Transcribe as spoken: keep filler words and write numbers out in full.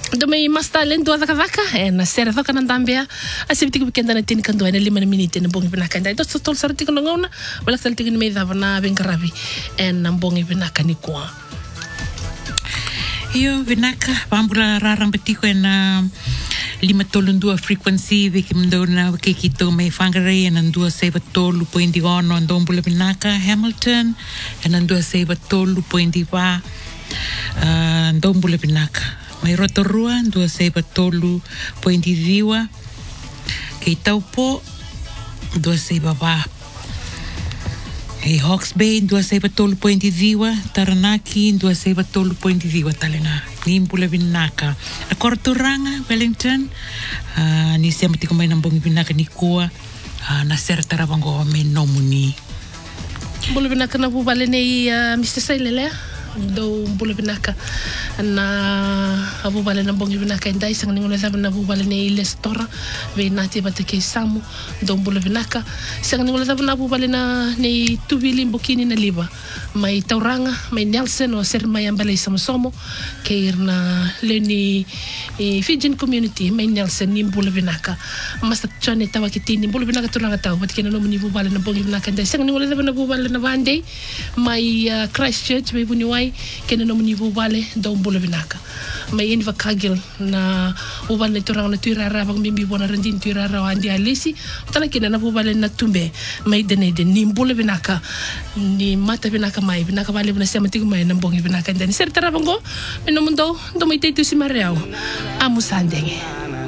do may mastalent do adaka e na sera thoka na ndambea asibiti weekend na tini kando ene lima na minute na bongi binaka ndai do tol sarti kono ngona wala salti ni me dava na bengarabi en na bongi binaka ni kwa io binaka pambula rarang betiko ena lima tolu dua frequency viki mdona ke kito me fangare ena dua seba tolu pointi ono ndombula binaka Hamilton ena dua seba tolu pointi va ndombula binaka mai Rotorua dua seba tolu pointi diwa ke Taupo dua seba va e Hawke's Bay dua seba tolu pointi diwa Taranaki dua seba tolu pointi diwa talena nimbula binaka a Korturanga Wellington uh, ni siya matiko may nambong binaka ni Kua uh, na sera tarabango me nomuni bula binaka na bubale ni uh, Mister Sailele do bula binaka na abubale na bongi binaka indai sang ningola daba na bubale ni Lestora ve nati batake samu do bula binaka sang ningola daba na bubale na ni Tuvili Mbokini na Liba mai Tauranga mai Nelson o ser mai ambale samosomo ke irna leni e Fijian community mai Nelson ni bula binaka masta chane tawa kitini bula binaka turanga taw bat kena no ni bubale na bongi binaka indai sang ningola daba na bubale na Vande mai uh, Christchurch mai buniwai kena no ni bubale do bula binaka mai in vakagil na ubale turanga na tuirara bang bimbi bona rendin tuirara andi alisi tala kena na bubale na tumbe mai dene de ni bula binaka ni mata binaka mai binaka vale bina sema tigu mai na bongi binaka ndani ser tarabango meno mundo do mai teitu si mareau amusandenge